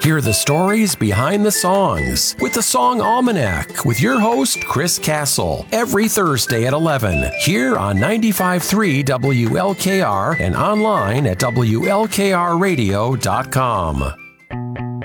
Hear the stories behind the songs with the Song Almanac with your host, Chris Castle, every Thursday at 11 here on 95.3 WLKR and online at WLKRradio.com.